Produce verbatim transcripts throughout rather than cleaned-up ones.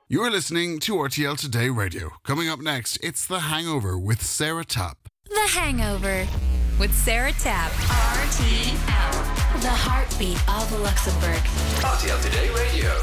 You're listening to R T L Today Radio. Coming up next, it's The Hangover with Sarah Tapp. The Hangover with Sarah Tapp. R T L, the heartbeat of Luxembourg. R T L Today Radio.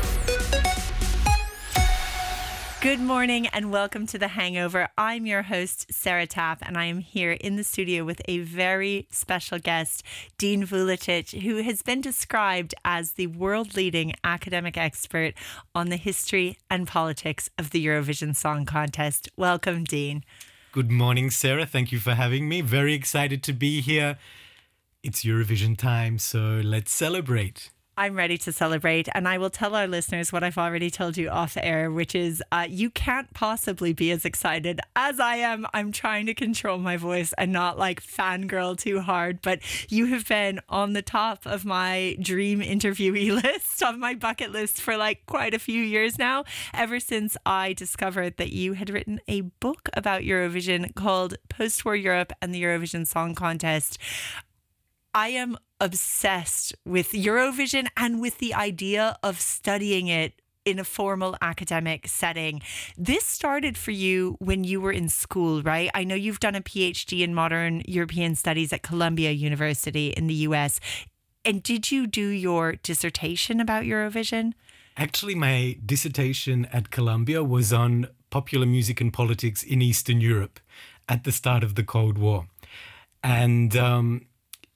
Good morning and welcome to The Hangover. I'm your host, Sarah Tapp, and I am here in the studio with a very special guest, Dean Vuletic, who has been described as the world-leading academic expert on the history and politics of the Eurovision Song Contest. Welcome, Dean. Good morning, Sarah. Thank you for having me. Very excited to be here. It's Eurovision time, so let's celebrate. I'm ready to celebrate, and I will tell our listeners what I've already told you off air, which is uh, you can't possibly be as excited as I am. I'm trying to control my voice and not like fangirl too hard, but you have been on the top of my dream interviewee list, on my bucket list for like quite a few years now, ever since I discovered that you had written a book about Eurovision called Post-War Europe and the Eurovision Song Contest. I am obsessed with Eurovision and with the idea of studying it in a formal academic setting. This started for you when you were in school, right? I know you've done a PhD in modern European studies at Columbia University in the U S. And did you do your dissertation about Eurovision? Actually, my dissertation at Columbia was on popular music and politics in Eastern Europe at the start of the Cold War. And um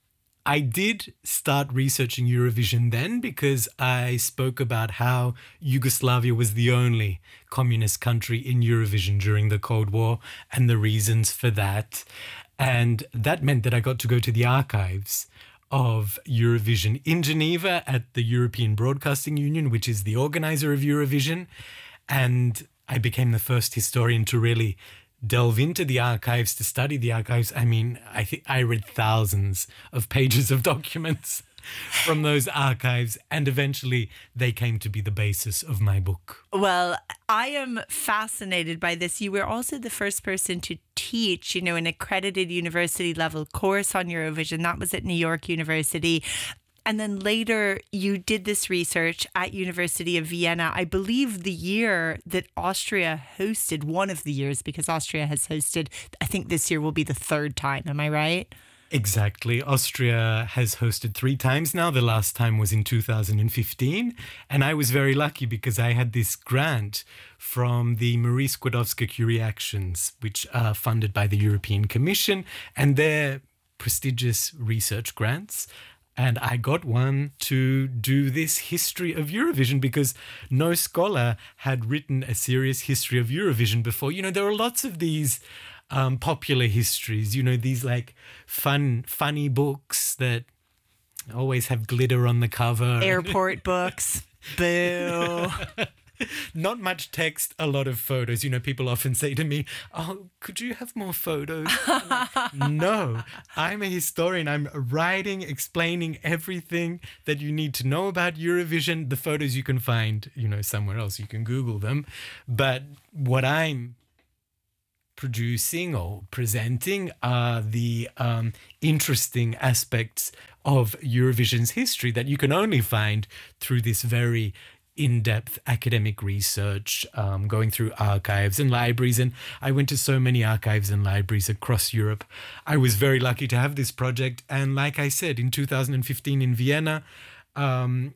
I did start researching Eurovision then because I spoke about how Yugoslavia was the only communist country in Eurovision during the Cold War and the reasons for that. And that meant that I got to go to the archives of Eurovision in Geneva at the European Broadcasting Union, which is the organizer of Eurovision. And I became the first historian to really delve into the archives, to study the archives. I mean, I think I read thousands of pages of documents from those archives, and eventually they came to be the basis of my book. Well, I am fascinated by this. You were also the first person to teach, you know, an accredited university level course on Eurovision. That was at New York University. And then later you did this research at University of Vienna, I believe the year that Austria hosted, one of the years, because Austria has hosted, I think this year will be the third time. Am I right? Exactly. Austria has hosted three times now. The last time was in two thousand fifteen. And I was very lucky because I had this grant from the Marie Skłodowska-Curie Actions, which are funded by the European Commission, and they're prestigious research grants. And I got one to do this history of Eurovision because no scholar had written a serious history of Eurovision before. You know, there are lots of these um, popular histories, you know, these like fun, funny books that always have glitter on the cover. Airport books. Boo. Not much text, a lot of photos. You know, people often say to me, oh, could you have more photos? No, I'm a historian. I'm writing, explaining everything that you need to know about Eurovision. The photos you can find, you know, somewhere else. You can Google them. But what I'm producing or presenting are the um, interesting aspects of Eurovision's history that you can only find through this very in-depth academic research, um, going through archives and libraries. And I went to so many archives and libraries across Europe. I was very lucky to have this project. And like I said, in two thousand fifteen in Vienna, um,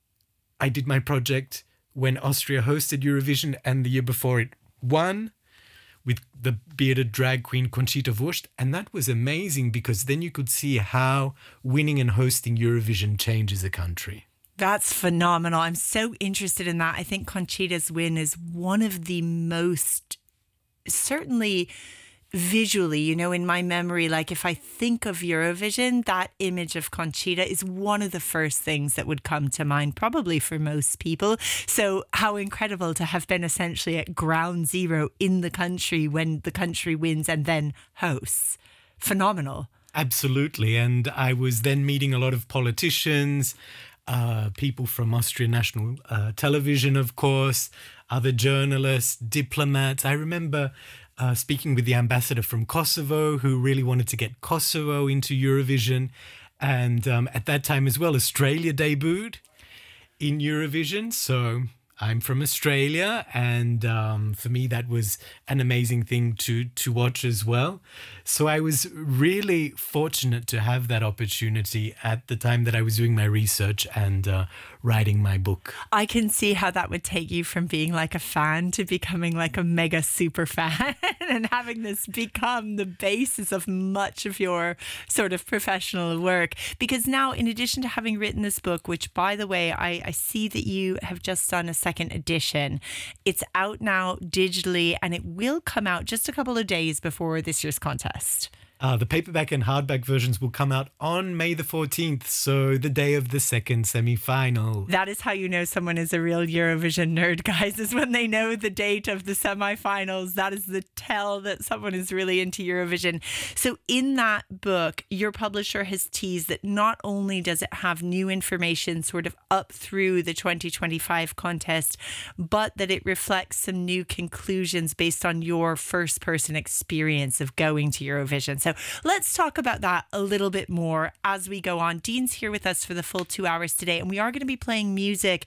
I did my project when Austria hosted Eurovision, and the year before it won with the bearded drag queen Conchita Wurst. And that was amazing because then you could see how winning and hosting Eurovision changes a country. That's phenomenal. I'm so interested in that. I think Conchita's win is one of the most, certainly visually, you know, in my memory, like if I think of Eurovision, that image of Conchita is one of the first things that would come to mind, probably for most people. So how incredible to have been essentially at ground zero in the country when the country wins and then hosts. Phenomenal. Absolutely. And I was then meeting a lot of politicians, Uh, people from Austrian National uh, Television, of course, other journalists, diplomats. I remember uh, speaking with the ambassador from Kosovo who really wanted to get Kosovo into Eurovision. And um, at that time as well, Australia debuted in Eurovision. So I'm from Australia, and um, for me that was an amazing thing to to watch as well. So I was really fortunate to have that opportunity at the time that I was doing my research and uh, writing my book. I can see how that would take you from being like a fan to becoming like a mega super fan and having this become the basis of much of your sort of professional work. Because now, in addition to having written this book, which by the way, I, I see that you have just done a second edition, it's out now digitally and it will come out just a couple of days before this year's contest. Uh, the paperback and hardback versions will come out on May the fourteenth, so the day of the second semi-final. That is how you know someone is a real Eurovision nerd, guys, is when they know the date of the semi-finals. That is the tell that someone is really into Eurovision. So in that book, your publisher has teased that not only does it have new information sort of up through the twenty twenty-five contest, but that it reflects some new conclusions based on your first-person experience of going to Eurovision. So So let's talk about that a little bit more as we go on. Dean's here with us for the full two hours today, and we are going to be playing music.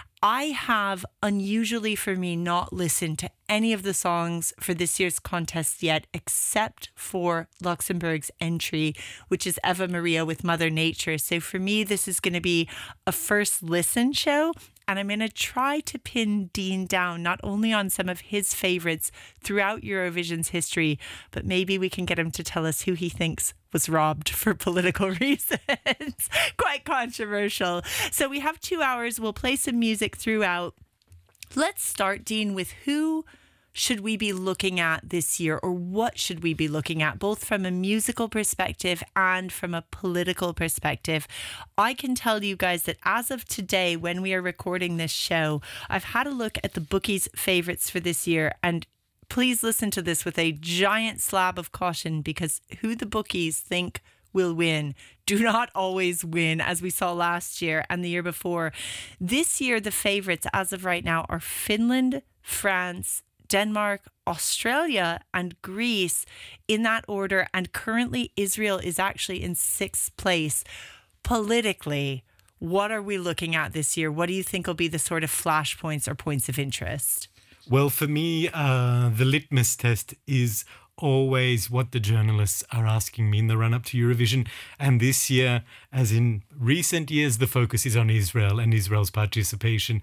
I have, unusually for me, not listened to any of the songs for this year's contest yet, except for Luxembourg's entry, which is Eva Maria with Mother Nature. So for me, this is going to be a first listen show. And I'm going to try to pin Dean down, not only on some of his favourites throughout Eurovision's history, but maybe we can get him to tell us who he thinks was robbed for political reasons. Quite controversial. So we have two hours. We'll play some music throughout. Let's start, Dean, with who should we be looking at this year, or what should we be looking at, both from a musical perspective and from a political perspective? I can tell you guys that as of today, when we are recording this show, I've had a look at the bookies' favourites for this year, and please listen to this with a giant slab of caution, because who the bookies think will win do not always win, as we saw last year and the year before. This year, the favourites as of right now are Finland, France, Denmark, Australia and Greece, in that order. And currently Israel is actually in sixth place. Politically, what are we looking at this year? What do you think will be the sort of flashpoints or points of interest? Well, for me, uh, the litmus test is always what the journalists are asking me in the run-up to Eurovision. And this year, as in recent years, the focus is on Israel and Israel's participation.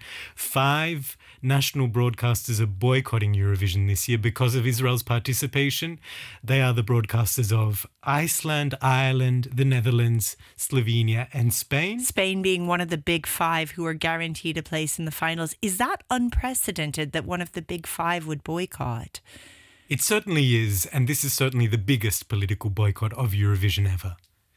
Five national broadcasters are boycotting Eurovision this year because of Israel's participation. They are the broadcasters of Iceland, Ireland, the Netherlands, Slovenia and Spain. Spain being one of the big five who are guaranteed a place in the finals. Is that unprecedented that one of the big five would boycott? It certainly is, and this is certainly the biggest political boycott of Eurovision ever.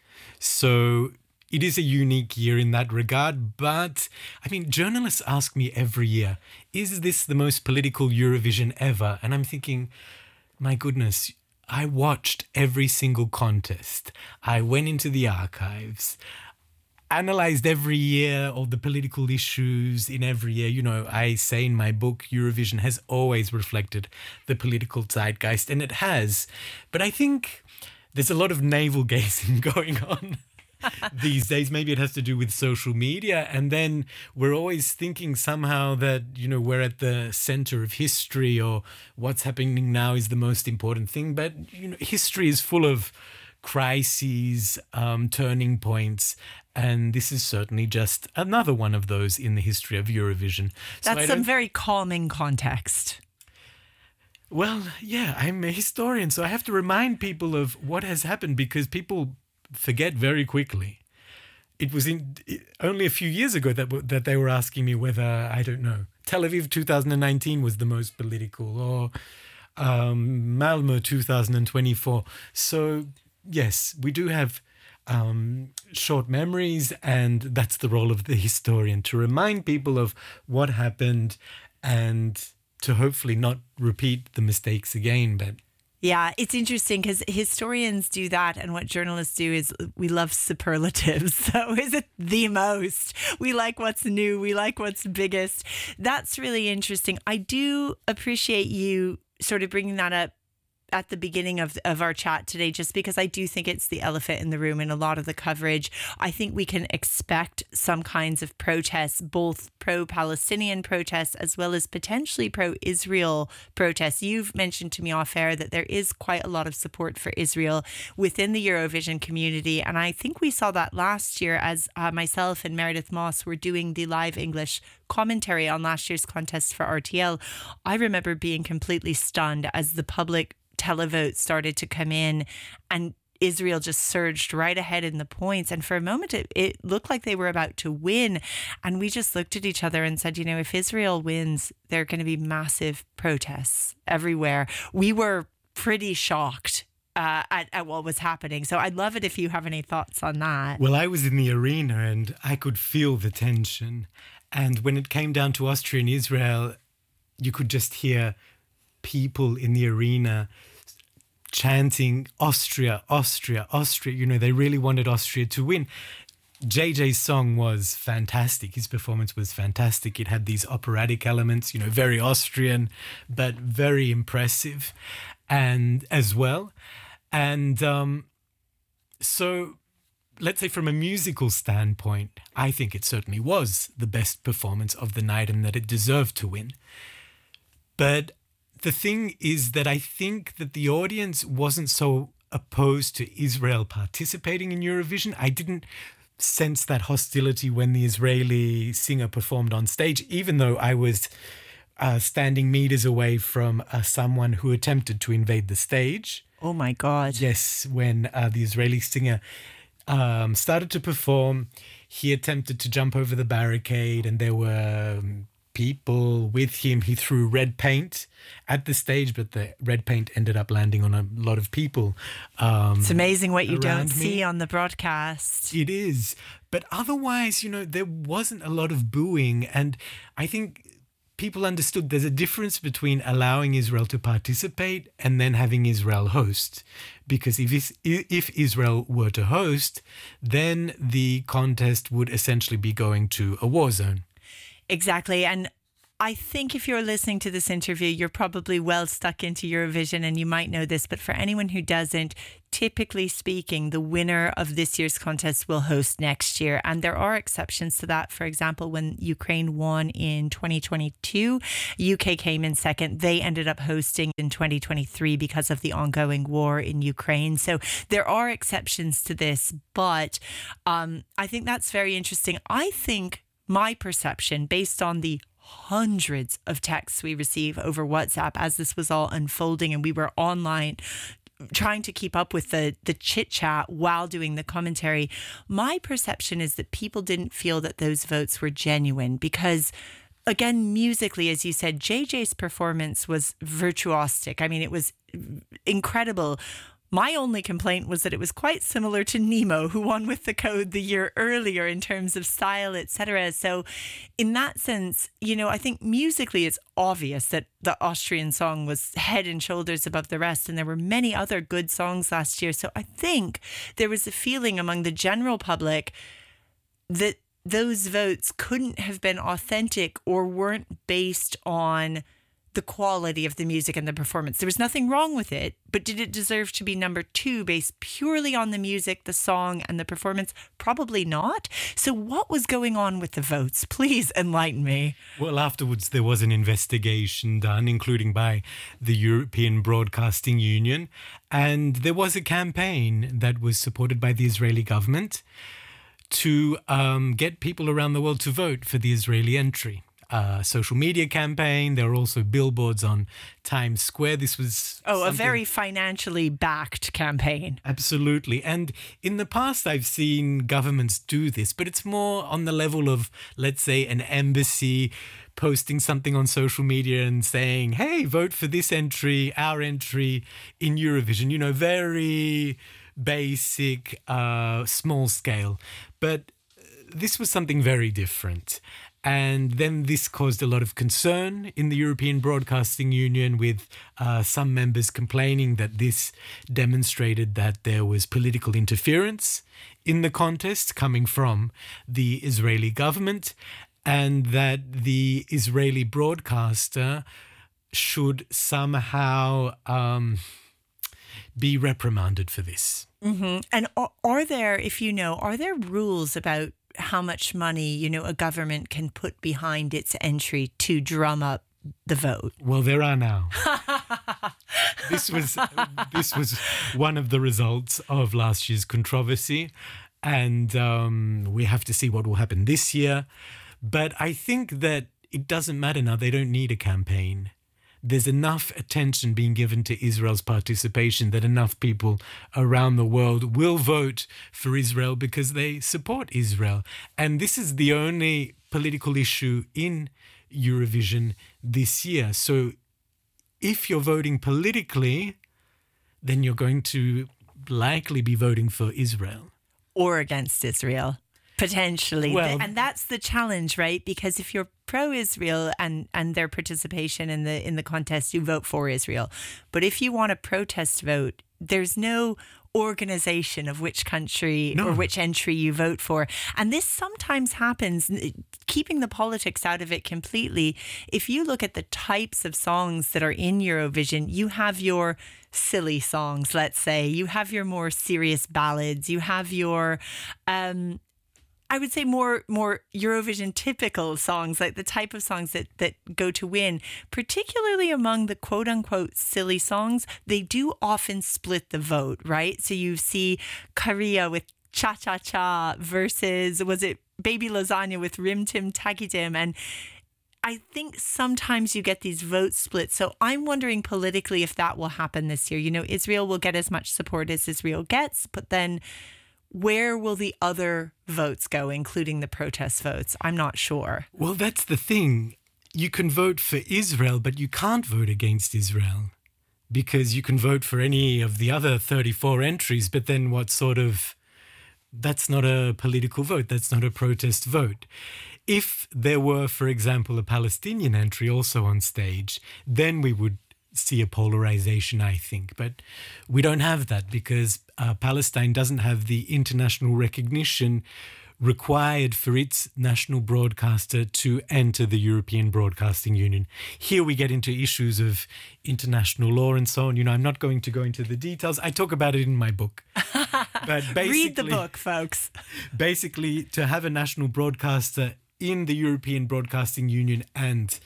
So it is a unique year in that regard, but I mean, journalists ask me every year, is this the most political Eurovision ever? And I'm thinking, my goodness, I watched every single contest. I went into the archives, analyzed every year all the political issues in every year. You know, I say in my book, Eurovision has always reflected the political zeitgeist, and it has. But I think there's a lot of navel gazing going on these days. Maybe it has to do with social media. And then we're always thinking somehow that, you know, we're at the center of history, or what's happening now is the most important thing. But, you know, history is full of crises, um, turning points. And this is certainly just another one of those in the history of Eurovision. That's so some very calming context. Well, yeah, I'm a historian, so I have to remind people of what has happened, because people forget very quickly. It was in, only a few years ago that that they were asking me whether, I don't know, Tel Aviv two thousand nineteen was the most political, or um, Malmö two thousand twenty-four. So, yes, we do have um, short memories, and that's the role of the historian, to remind people of what happened and to hopefully not repeat the mistakes again. But yeah, it's interesting because historians do that, and what journalists do is we love superlatives. So is it the most? We like what's new. We like what's biggest. That's really interesting. I do appreciate you sort of bringing that up at the beginning of, of our chat today, just because I do think it's the elephant in the room in a lot of the coverage. I think we can expect some kinds of protests, both pro-Palestinian protests as well as potentially pro-Israel protests. You've mentioned to me off air that there is quite a lot of support for Israel within the Eurovision community. And I think we saw that last year as uh, myself and Meredith Moss were doing the live English commentary on last year's contest for R T L. I remember being completely stunned as the public televote started to come in and Israel just surged right ahead in the points. And for a moment, it, it looked like they were about to win. And we just looked at each other and said, you know, if Israel wins, there are going to be massive protests everywhere. We were pretty shocked uh, at, at what was happening. So I'd love it if you have any thoughts on that. Well, I was in the arena and I could feel the tension. And when it came down to Austria and Israel, you could just hear people in the arena chanting Austria, Austria, Austria. You know, they really wanted Austria to win. J J's song was fantastic. His performance was fantastic. It had these operatic elements, you know, very Austrian, but very impressive and as well. And um, so let's say from a musical standpoint, I think it certainly was the best performance of the night and that it deserved to win. But the thing is that I think that the audience wasn't so opposed to Israel participating in Eurovision. I didn't sense that hostility when the Israeli singer performed on stage, even though I was uh, standing meters away from uh, someone who attempted to invade the stage. Oh my God. Yes, when uh, the Israeli singer um, started to perform, he attempted to jump over the barricade and there were Um, people with him. He threw red paint at the stage, but the red paint ended up landing on a lot of people. Um, it's amazing what you don't me. see on the broadcast. It is. But otherwise, you know, there wasn't a lot of booing. And I think people understood there's a difference between allowing Israel to participate and then having Israel host. Because if, if Israel were to host, then the contest would essentially be going to a war zone. Exactly. And I think if you're listening to this interview, you're probably well stuck into Eurovision and you might know this. But for anyone who doesn't, typically speaking, the winner of this year's contest will host next year. And there are exceptions to that. For example, when Ukraine won in twenty twenty-two, U K came in second. They ended up hosting in twenty twenty-three because of the ongoing war in Ukraine. So there are exceptions to this. But um, I think that's very interesting. I think my perception, based on the hundreds of texts we receive over WhatsApp as this was all unfolding and we were online trying to keep up with the the chit chat while doing the commentary, my perception is that people didn't feel that those votes were genuine because, again, musically, as you said, J J's performance was virtuosic. I mean, it was incredible. My only complaint was that it was quite similar to Nemo, who won with the Code the year earlier in terms of style, et cetera. So in that sense, you know, I think musically it's obvious that the Austrian song was head and shoulders above the rest. And there were many other good songs last year. So I think there was a feeling among the general public that those votes couldn't have been authentic or weren't based on the quality of the music and the performance. There was nothing wrong with it, but did it deserve to be number two based purely on the music, the song, and the performance? Probably not. So what was going on with the votes? Please enlighten me. Well, afterwards there was an investigation done, including by the European Broadcasting Union, and there was a campaign that was supported by the Israeli government to um, get people around the world to vote for the Israeli entry. Uh, social media campaign. There were also billboards on Times Square. This was oh, something... a very financially backed campaign. Absolutely. And in the past, I've seen governments do this, but it's more on the level of, let's say, an embassy posting something on social media and saying, hey, vote for this entry, our entry in Eurovision. You know, very basic, uh, small scale. But this was something very different. And then this caused a lot of concern in the European Broadcasting Union, with uh, some members complaining that this demonstrated that there was political interference in the contest coming from the Israeli government, and that the Israeli broadcaster should somehow um, be reprimanded for this. Mm-hmm. And are, are there, if you know, are there rules about how much money, you know, a government can put behind its entry to drum up the vote? Well, there are now. This was this was one of the results of last year's controversy, and um, we have to see what will happen this year. But I think that it doesn't matter now. They don't need a campaign. There's enough attention being given to Israel's participation that enough people around the world will vote for Israel because they support Israel. And this is the only political issue in Eurovision this year. So if you're voting politically, then you're going to likely be voting for Israel. Or against Israel. Potentially. Well, and that's the challenge, right? Because if you're pro-Israel and, and their participation in the in the contest, you vote for Israel. But if you want a protest vote, there's no organization of which country No. or which entry you vote for. And this sometimes happens, keeping the politics out of it completely. If you look at the types of songs that are in Eurovision, you have your silly songs, let's say. You have your more serious ballads. You have your... Um, I would say more more Eurovision typical songs, like the type of songs that, that go to win, particularly among the quote unquote silly songs. They do often split the vote, right? So you see Korea with Cha Cha Cha versus, was it Baby Lasagna with Rim Tim Tagidim? And I think sometimes you get these vote splits. So I'm wondering politically if that will happen this year. You know, Israel will get as much support as Israel gets, but then where will the other votes go, including the protest votes? I'm not sure. Well, that's the thing. You can vote for Israel, but you can't vote against Israel because you can vote for any of the other thirty-four entries, but then what sort of... That's not a political vote. That's not a protest vote. If there were, for example, a Palestinian entry also on stage, then we would see a polarization, I think. But we don't have that because uh, Palestine doesn't have the international recognition required for its national broadcaster to enter the European Broadcasting Union. Here we get into issues of international law and so on. You know, I'm not going to go into the details. I talk about it in my book. But basically, read the book, folks. Basically, to have a national broadcaster in the European Broadcasting Union and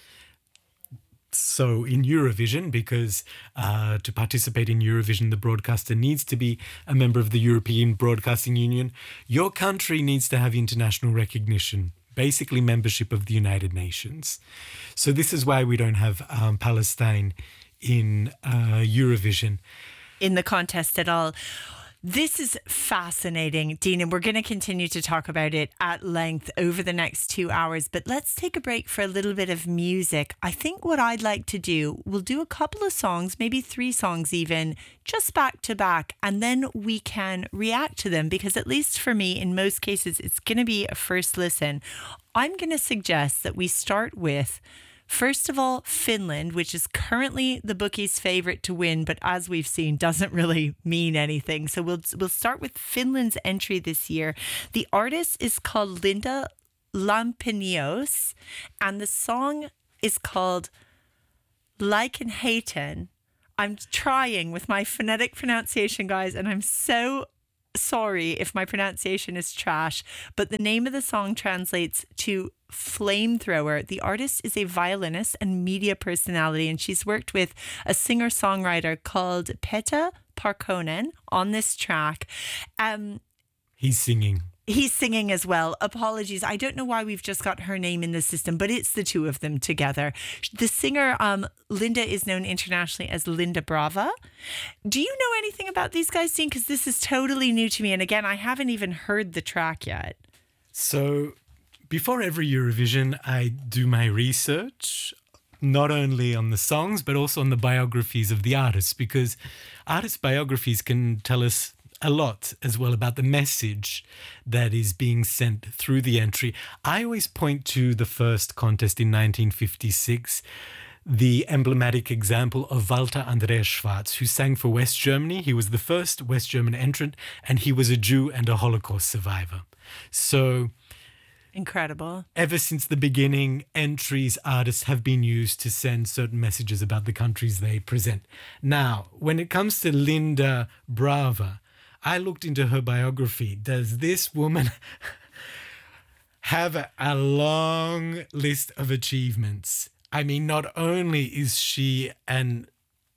so in Eurovision, because uh, to participate in Eurovision, the broadcaster needs to be a member of the European Broadcasting Union. Your country needs to have international recognition, basically membership of the United Nations. So this is why we don't have um, Palestine in uh, Eurovision. In the contest at all. This is fascinating, Dean, and we're going to continue to talk about it at length over the next two hours. But let's take a break for a little bit of music. I think what I'd like to do, we'll do a couple of songs, maybe three songs even, just back to back, and then we can react to them because at least for me, in most cases, it's going to be a first listen. I'm going to suggest that we start with, first of all, Finland, which is currently the bookies' favorite to win, but as we've seen, doesn't really mean anything. So we'll we'll start with Finland's entry this year. The artist is called Linda Lampenius, and the song is called Likenhaten. I'm trying with my phonetic pronunciation, guys, and I'm so sorry if my pronunciation is trash, but the name of the song translates to Flamethrower. The artist is a violinist and media personality, and she's worked with a singer-songwriter called Peta Parkkonen on this track. Um, He's singing. He's singing as well. Apologies. I don't know why we've just got her name in the system, but it's the two of them together. The singer, um, Linda, is known internationally as Linda Brava. Do you know anything about these guys, Dean? Because this is totally new to me. And again, I haven't even heard the track yet. So before every Eurovision, I do my research, not only on the songs, but also on the biographies of the artists, because artist biographies can tell us a lot as well about the message that is being sent through the entry. I always point to the first contest in nineteen fifty-six, the emblematic example of Walter Andreas Schwarz, who sang for West Germany. He was the first West German entrant, and he was a Jew and a Holocaust survivor. So Incredible. Ever since the beginning, entries artists have been used to send certain messages about the countries they present. Now, when it comes to Linda Brava, I looked into her biography. Does this woman have a, a long list of achievements? I mean, not only is she an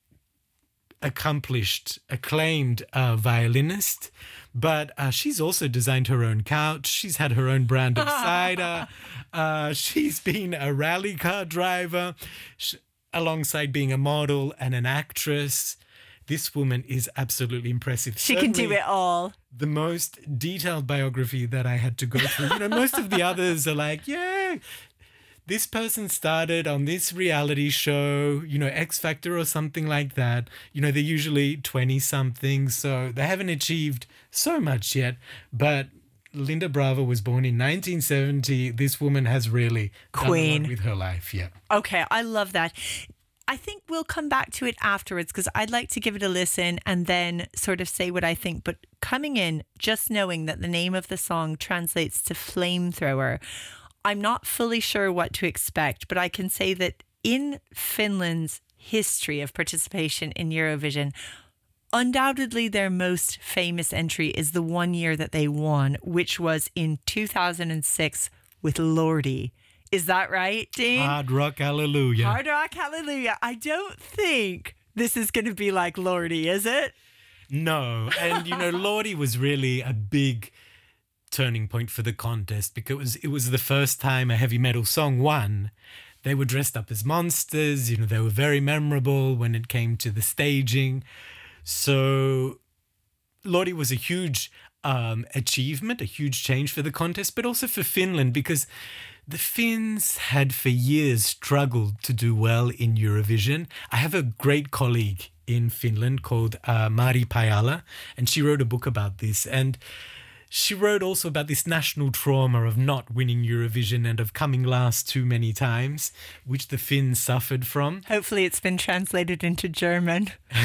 accomplished, acclaimed uh, violinist, but uh, she's also designed her own couch. She's had her own brand of cider. Uh, she's been a rally car driver, sh- alongside being a model and an actress. This woman is absolutely impressive. She can do it all. The most detailed biography that I had to go through. You know, most of the others are like, yeah, this person started on this reality show, you know, X Factor or something like that. You know, they're usually twenty-something, so they haven't achieved so much yet. But Linda Brava was born in nineteen seventy. This woman has really Queen done a lot with her life, yeah. Okay, I love that. I think we'll come back to it afterwards because I'd like to give it a listen and then sort of say what I think. But coming in, just knowing that the name of the song translates to flamethrower, I'm not fully sure what to expect, but I can say that in Finland's history of participation in Eurovision, undoubtedly their most famous entry is the one year that they won, which was in two thousand six with Lordi. Is that right, Dean? Hard Rock Hallelujah. Hard Rock Hallelujah. I don't think this is going to be like Lordi, is it? No. And, you know, Lordi was really a big turning point for the contest because it was, it was the first time a heavy metal song won. They were dressed up as monsters. You know, they were very memorable when it came to the staging. So Lordi was a huge um, achievement, a huge change for the contest, but also for Finland because the Finns had for years struggled to do well in Eurovision. I have a great colleague in Finland called uh, Mari Pajala, and she wrote a book about this. And she wrote also about this national trauma of not winning Eurovision and of coming last too many times, which the Finns suffered from. Hopefully it's been translated into German.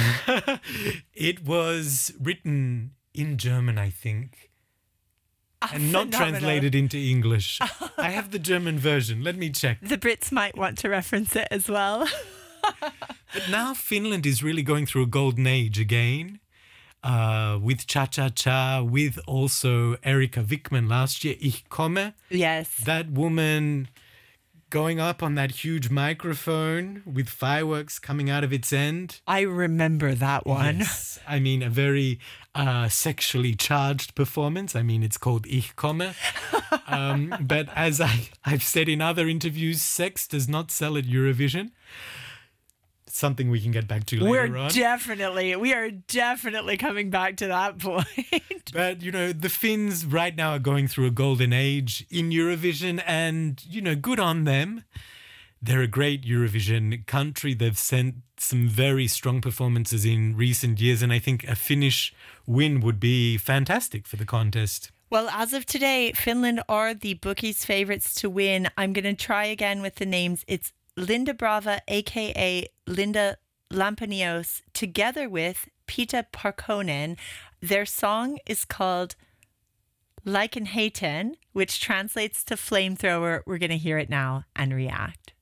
It was written in German, I think. And not Phenomenal. translated into English. I have the German version. Let me check. The Brits might want to reference it as well. But now Finland is really going through a golden age again. Uh, with Cha Cha Cha, with also Erika Wickman last year, Ich komme. Yes. That woman going up on that huge microphone with fireworks coming out of its end. I remember that one. Yes. I mean, a very uh, sexually charged performance. I mean, it's called Ich komme. Um, but as I, I've said in other interviews, sex does not sell at Eurovision. Something we can get back to later We're on. definitely, we are definitely coming back to that point. But, you know, the Finns right now are going through a golden age in Eurovision and, you know, good on them. They're a great Eurovision country. They've sent some very strong performances in recent years, and I think a Finnish win would be fantastic for the contest. Well, as of today, Finland are the bookies' favourites to win. I'm going to try again with the names. It's Linda Brava, a k a. Linda Lampanios, together with Pita Parkkonen. Their song is called Like an Hayten, which translates to flamethrower. We're going to hear it now and react.